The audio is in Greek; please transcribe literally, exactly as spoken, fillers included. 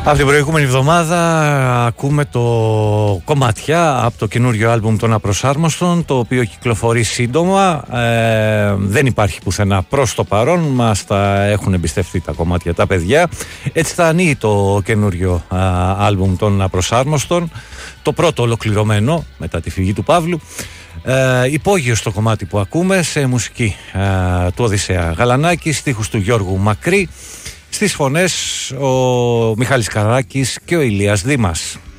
Από την προηγούμενη εβδομάδα ακούμε το κομμάτια από το καινούριο άλμπουμ των Απροσάρμοστων, το οποίο κυκλοφορεί σύντομα. Ε, δεν υπάρχει πουθενά προς το παρόν, μας τα έχουν εμπιστευτεί τα κομμάτια τα παιδιά. Έτσι θα ανοίγει το καινούριο α, άλμπουμ των Απροσάρμοστων, το πρώτο ολοκληρωμένο μετά τη φυγή του Παύλου. Ε, υπόγειο στο κομμάτι που ακούμε, σε μουσική ε, του Οδυσσέα Γαλανάκη, στίχους του Γιώργου Μακρύ, στις φωνές ο Μιχάλης Καράκης και ο Ηλίας Δήμας.